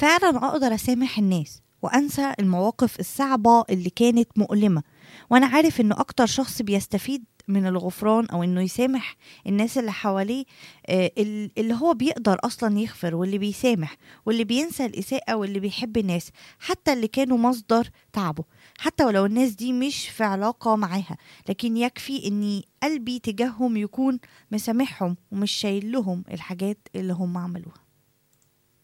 فعلا أقدر أسامح الناس وأنسى المواقف الصعبة اللي كانت مؤلمة، وأنا عارف إنه أكتر شخص بيستفيد من الغفران أو إنه يسامح الناس اللي حواليه اللي هو بيقدر أصلا يغفر، واللي بيسامح واللي بينسى الإساءة واللي بيحب الناس حتى اللي كانوا مصدر تعبه، حتى ولو الناس دي مش في علاقة معاها، لكن يكفي إني قلبي تجاههم يكون مسامحهم ومش شايل لهم الحاجات اللي هم عملوها.